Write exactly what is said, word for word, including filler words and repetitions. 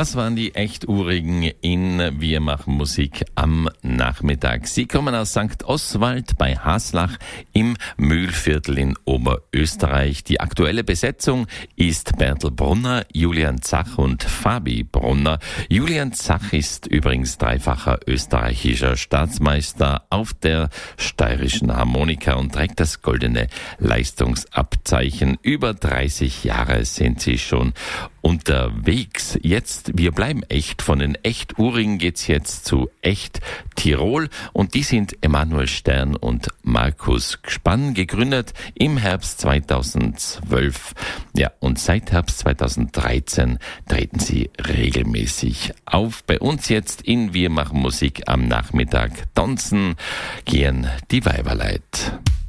Das waren die Echt-Urigen in Wir machen Musik am Nachmittag. Sie kommen aus Sankt Oswald bei Haslach im Mühlviertel in Oberösterreich. Die aktuelle Besetzung ist Bertel Brunner, Julian Zach und Fabi Brunner. Julian Zach ist übrigens dreifacher österreichischer Staatsmeister auf der steirischen Harmonika und trägt das goldene Leistungsabzeichen. Über dreißig Jahre sind sie schon unterwegs. Jetzt, wir bleiben echt. Von den Echt-Urigen geht's jetzt zu Echt Tirol. Und die sind Emanuel Stern und Markus Gspann, gegründet im Herbst zweitausendzwölf. Ja, und seit Herbst zweitausenddreizehn treten sie regelmäßig auf. Bei uns jetzt in Wir machen Musik am Nachmittag. Tanzen gehen die Weiberleid.